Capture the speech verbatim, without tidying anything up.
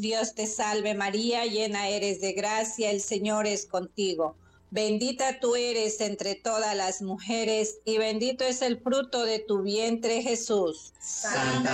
Dios te salve María, llena eres de gracia, el Señor es contigo. Bendita tú eres entre todas las mujeres y bendito es el fruto de tu vientre, Jesús. Santa